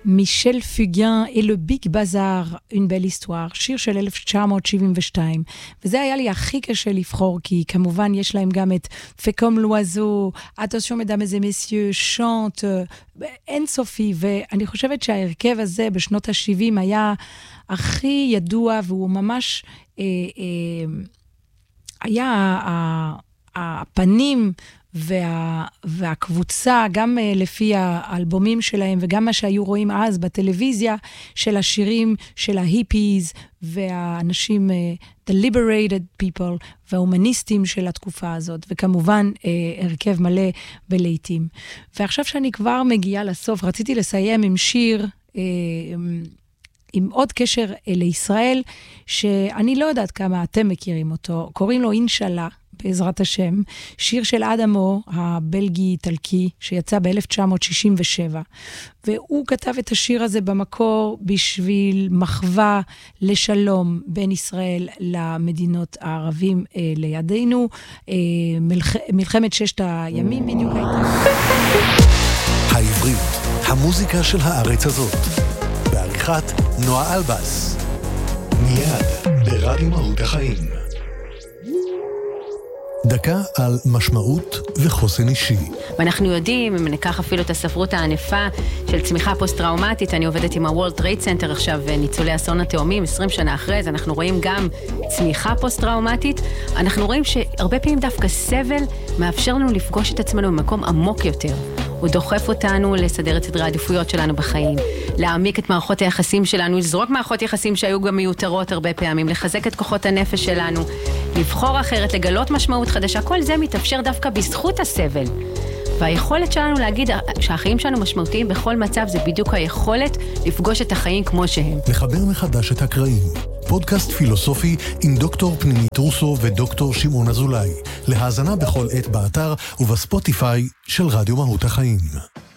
מישל פוגן et le Big Bazar, une belle histoire, שיר של 1972. וזה היה לי הכי קשה לבחור, כי כמובן יש להם גם את פקום לואזו, Attention mesdames et messieurs, chante, אינסופי, ואני חושבת שההרכב הזה בשנות ה-70 היה הכי ידוע, והוא ממש היה הפנים והקבוצה, גם לפי האלבומים שלהם, וגם מה שהיו רואים אז בטלוויזיה, של השירים של ההיפיז, והאנשים, the liberated people, וההומניסטים של התקופה הזאת, וכמובן הרכב מלא בלהיטים. ועכשיו שאני כבר מגיעה לסוף, רציתי לסיים עם שיר, עם עוד קשר לישראל, שאני לא יודעת כמה אתם מכירים אותו, קוראים לו אינשאללה, בעזרת השם, שיר של אדמו, הבלגי-טלקי, שיצא ב-1967, והוא כתב את השיר הזה במקור בשביל מחווה לשלום בין ישראל למדינות הערבים לידינו, מלחמת ששת הימים בדיוק הייתה. העברית, המוזיקה של הארץ הזאת, בעריכת נועה אלבאס, מיד ברדיו מהות החיים. דקה על משמעות וחוסן אישי. ואנחנו יודעים, אם ניקח אפילו את הספרות הענפה של צמיחה פוסט-טראומטית, אני עובדת עם ה-World Trade Center עכשיו, ניצולי אסון התאומים, 20 שנה אחרי זה, אנחנו רואים גם צמיחה פוסט-טראומטית, אנחנו רואים שהרבה פעמים דווקא סבל מאפשר לנו לפגוש את עצמנו במקום עמוק יותר. הוא דוחף אותנו לסדר את סדרי העדיפויות שלנו בחיים, להעמיק את מערכות היחסים שלנו, לזרוק מערכות יחסים שהיו גם מיותרות הרבה פעמים, לחזק את כוחות הנפש שלנו, לבחור אחרת, לגלות משמעות חדשה. כל זה מתאפשר דווקא בזכות הסבל. והיכולת שלנו להגיד שהחיים שלנו משמעותיים בכל מצב, זה בדיוק היכולת לפגוש את החיים כמו שהם. לחבר מחדש את הקרעים. פודקאסט פילוסופי עם דוקטור פנימית רוסו ודוקטור שמעון אזולאי. להאזנה בכל עת באתר ובספוטיפיי של רדיו מהות החיים.